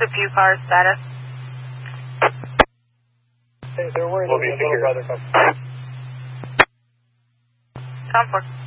a few cars status. They're worried that little brother comes. 10-4.